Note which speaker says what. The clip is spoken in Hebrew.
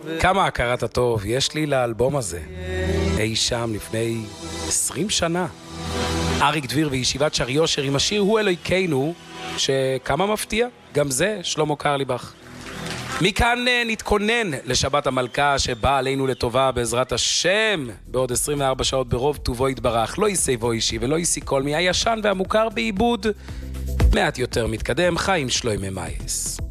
Speaker 1: כמה הכרת הטוב יש לי לאלבום הזה. אי שם לפני 20 שנה. אריק דביר וישיבת שר יושר עם השיר הוא אלוהינו, שכמה מפתיע, גם זה שלמה קרליבך. מכאן נתכונן לשבת המלכה שבאה עלינו לטובה בעזרת השם בעוד 24 שעות ברוב טובו יתברך. לא יסייבו אישי ולא יסי כל מי הישן והמוכר בעיבוד מעט יותר מתקדם. חיים שלוימי מייס.